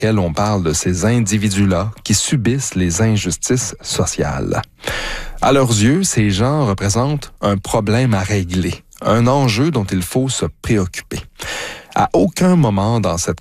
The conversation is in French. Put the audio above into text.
laquelle on parle de ces individus-là qui subissent les injustices sociales. À leurs yeux, ces gens représentent un problème à régler, un enjeu dont il faut se préoccuper. À aucun moment dans cette